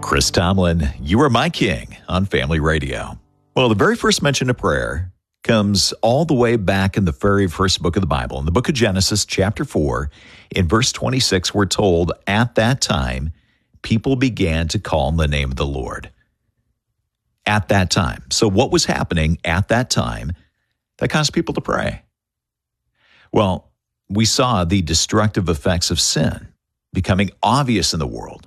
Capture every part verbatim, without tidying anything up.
Chris Tomlin, You Are My King on Family Radio. Well, the very first mention of prayer comes all the way back in the very first book of the Bible. In the book of Genesis, chapter four, in verse twenty-six, we're told, at that time, people began to call on the name of the Lord. At that time. So what was happening at that time that caused people to pray? Well, we saw the destructive effects of sin becoming obvious in the world.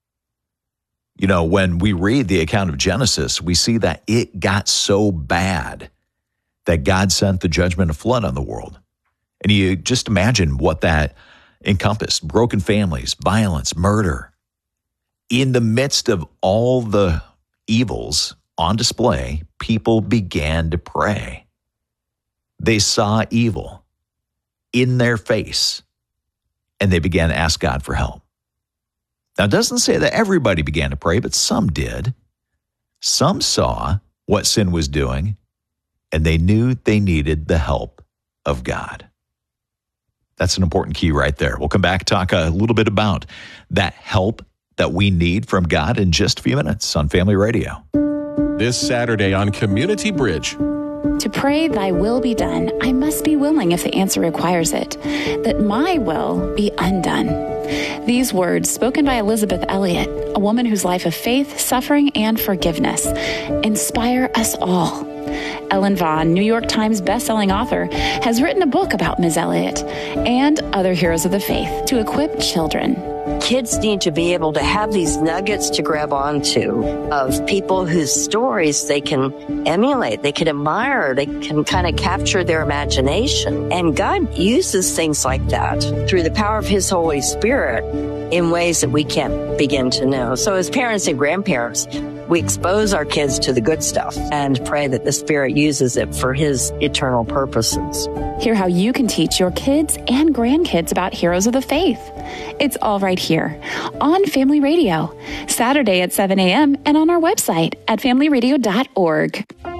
You know, when we read the account of Genesis, we see that it got so bad that God sent the judgment of flood on the world. And you just imagine what that encompassed: broken families, violence, murder. In the midst of all the evils on display, people began to pray. They saw evil in their face, and they began to ask God for help. Now, it doesn't say that everybody began to pray, but some did. Some saw what sin was doing, and they knew they needed the help of God. That's an important key right there. We'll come back, talk a little bit about that help that we need from God in just a few minutes on Family Radio. This Saturday on Community Bridge. To pray thy will be done, I must be willing if the answer requires it, that my will be undone. These words, spoken by Elizabeth Elliot, a woman whose life of faith, suffering, and forgiveness, inspire us all. Ellen Vaughn, New York Times bestselling author, has written a book about Miz Elliot and other heroes of the faith to equip children. Kids need to be able to have these nuggets to grab onto of people whose stories they can emulate, they can admire, they can kind of capture their imagination. And God uses things like that through the power of His Holy Spirit in ways that we can't begin to know. So as parents and grandparents, we expose our kids to the good stuff and pray that the Spirit uses it for His eternal purposes. Hear how you can teach your kids and grandkids about heroes of the faith. It's all right here on Family Radio, Saturday at seven a.m. and on our website at family radio dot org.